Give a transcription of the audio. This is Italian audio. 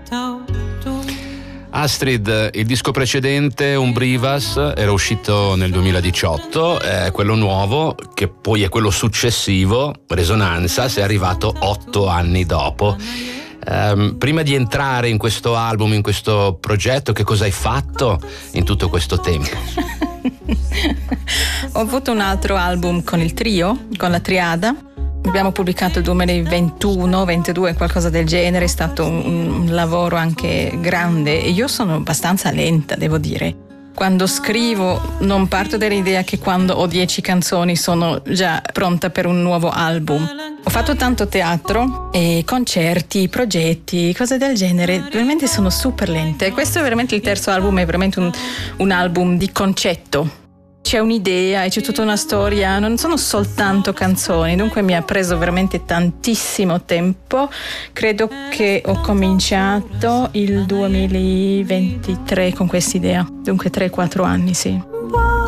Astrid, il disco precedente, Umbrivas, era uscito nel 2018, quello nuovo, che poi è quello successivo, Resonanza, sei arrivato 8 anni dopo. Prima di entrare in questo album, in questo progetto, che cosa hai fatto in tutto questo tempo? Ho avuto un altro album con il trio, con la Triada. Abbiamo pubblicato il 2021-22, qualcosa del genere, è stato un lavoro anche grande e io sono abbastanza lenta, devo dire. Quando scrivo non parto dall'idea che quando ho 10 canzoni sono già pronta per un nuovo album. Ho fatto tanto teatro e concerti, progetti, cose del genere, veramente sono super lente. Questo è veramente il terzo album, è veramente un album di concetto. C'è un'idea e c'è tutta una storia, non sono soltanto canzoni, dunque mi ha preso veramente tantissimo tempo. Credo che ho cominciato il 2023 con quest'idea, dunque 3-4 anni, sì.